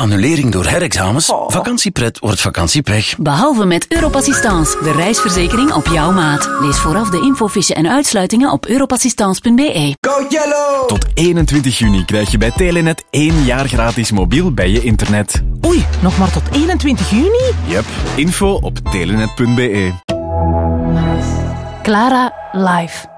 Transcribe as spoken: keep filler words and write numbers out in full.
annulering door herexamens. Oh. Vakantiepret wordt vakantiepech. Behalve met Europassistance, de reisverzekering op jouw maat. Lees vooraf de infofiche en uitsluitingen op europassistance punt b e. Go Yellow! Tot eenentwintig juni krijg je bij Telenet één jaar gratis mobiel bij je internet. Oei, nog maar tot eenentwintig juni? Yep, info op telenet punt b e. Clara live.